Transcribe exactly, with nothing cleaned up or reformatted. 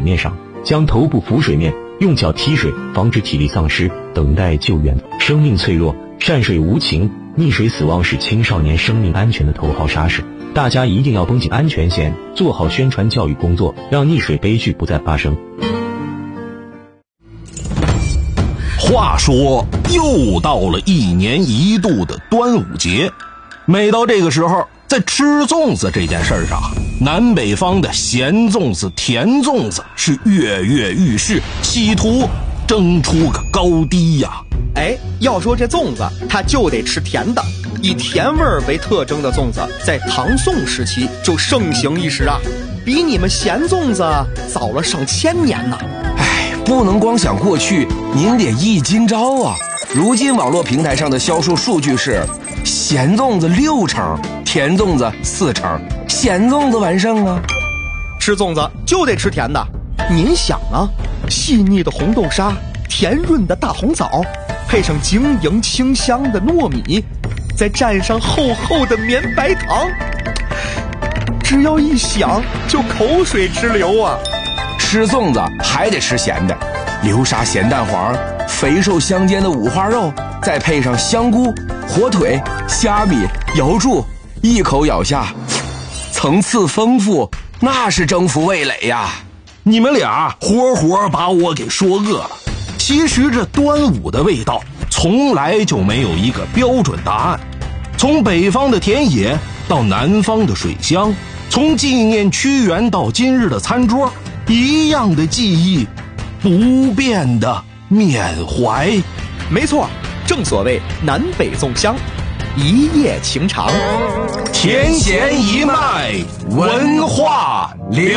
面上，将头部浮水面，用脚踢水，防止体力丧失，等待救援。生命脆弱，善水无情，溺水死亡是青少年生命安全的头号杀手。大家一定要绷紧安全线，做好宣传教育工作，让溺水悲剧不再发生。 话说，又到了一年一度的端午节，每到这个时候，在吃粽子这件事上，南北方的咸粽子、甜粽子是跃跃欲试，企图争出个高低呀。 哎，要说这粽子，它就得吃甜的。以甜味儿为特征的粽子，在唐宋时期就盛行一时啊，比你们咸粽子早了上千年呢。 哎，不能光想过去，您得忆今朝啊。如今网络平台上的销售数据是，咸粽子六成，甜粽子四成，咸粽子完胜啊。 吃粽子就得吃甜的，您想啊，细腻的红豆沙，甜润的大红枣，配上晶莹清香的糯米，再蘸上厚厚的绵白糖，只要一想就口水直流啊。 吃粽子还得吃咸的，流沙咸蛋黄，肥瘦相间的五花肉，再配上香菇、火腿、虾米、瑶柱，一口咬下，层次丰富，那是征服味蕾呀。 你们俩活活把我给说饿了。其实这端午的味道从来就没有一个标准答案，从北方的田野到南方的水乡，从纪念屈原到今日的餐桌，一样的记忆，不变的缅怀。 没错，正所谓南北粽香，一夜情长， 甜咸一脉，文化流